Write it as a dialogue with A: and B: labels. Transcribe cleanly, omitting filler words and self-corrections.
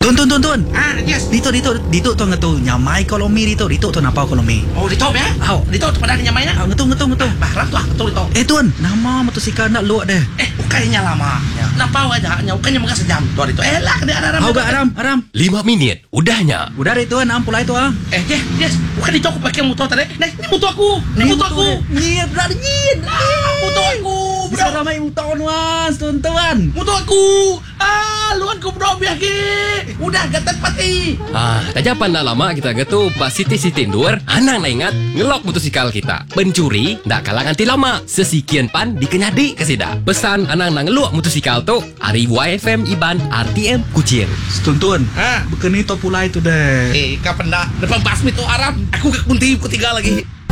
A: Tuan.
B: Yes.
A: Dito tu ngatu nyamai kolomi dito tu napau kolomi.
B: Oh, dito ba? Dito pada nyamay na.
A: Ngatu.
B: Bahrap tu dito.
A: Tuan, nama motosikal nak luak deh.
B: Ukaynya lama. Napau aja, ukaynya mga sejam tu dito. Lah, kada
A: Aram.
C: 5 minit, udahnya.
A: Udah deh tuan, pulai tu
B: Yes. Bukan dito ako pakai motor tadi. Ni motor aku.
A: Nyiet.
B: Motor aku.
A: Bisa ramai motor nuas, tuan.
B: Motor aku. Luan ku bro biaki. Udah gatat pati.
C: Tak japan nak lama kita gitu pas Siti Tindur, anang na ingat ngelok motosikal kita. Pencuri ndak kalah nganti lama. Sesikian pan dikenyadi kesida. Pesan anang na ngelok motosikal tu, ari YFM Iban RTM Kucing.
A: Tuan. Bukan itu pulai tu deh.
B: Kapan dah? Depan basmi tu Arab. Aku ke kunti ketiga lagi.